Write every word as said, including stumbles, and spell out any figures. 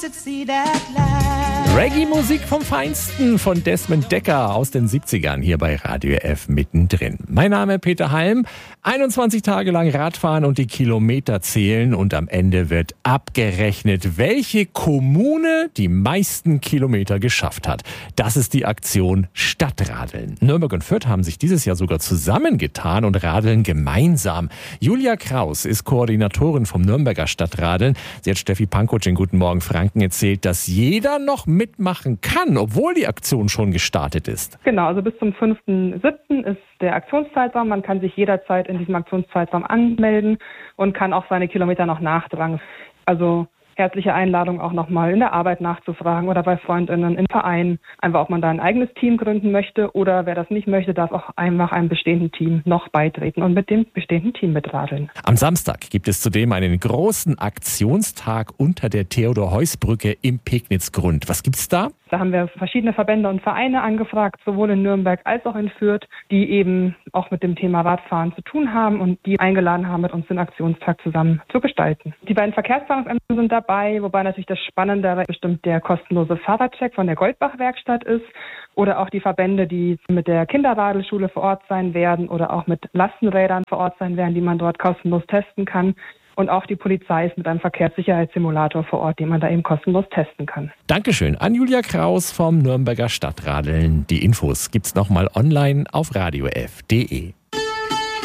Reggae-Musik vom Feinsten von Desmond Dekker aus den siebzigern hier bei Radio F mittendrin. Mein Name ist Peter Halm, einundzwanzig Tage lang Radfahren und die Kilometer zählen und am Ende wird abgerechnet, welche Kommune die meisten Kilometer geschafft hat. Das ist die Aktion Stadtradeln. Nürnberg und Fürth haben sich dieses Jahr sogar zusammengetan und radeln gemeinsam. Julia Kraus ist Koordinatorin vom Nürnberger Stadtradeln. Sie hat Steffi Pankow in Guten Morgen Franken erzählt, dass jeder noch mitmachen kann, obwohl die Aktion schon gestartet ist. Genau, also bis zum fünften siebten ist der Aktionszeitraum. Man kann sich jederzeit in diesem Aktionszeitraum anmelden und kann auch seine Kilometer noch nachtragen. Also herzliche Einladung auch nochmal in der Arbeit nachzufragen oder bei Freundinnen im Verein. Einfach, ob man da ein eigenes Team gründen möchte oder wer das nicht möchte, darf auch einfach einem bestehenden Team noch beitreten und mit dem bestehenden Team mitradeln. Am Samstag gibt es zudem einen großen Aktionstag unter der Theodor-Heuss-Brücke im Pegnitz-Grund. Was gibt's da? Da haben wir verschiedene Verbände und Vereine angefragt, sowohl in Nürnberg als auch in Fürth, die eben auch mit dem Thema Radfahren zu tun haben und die eingeladen haben, mit uns den Aktionstag zusammen zu gestalten. Die beiden Verkehrsplanungsämter sind dabei, wobei natürlich das Spannendere bestimmt der kostenlose Fahrradcheck von der Goldbach-Werkstatt ist oder auch die Verbände, die mit der Kinderradelschule vor Ort sein werden oder auch mit Lastenrädern vor Ort sein werden, die man dort kostenlos testen kann. Und auch die Polizei ist mit einem Verkehrssicherheitssimulator vor Ort, den man da eben kostenlos testen kann. Dankeschön an Julia Kraus vom Nürnberger Stadtradeln. Die Infos gibt's nochmal online auf radio f punkt de.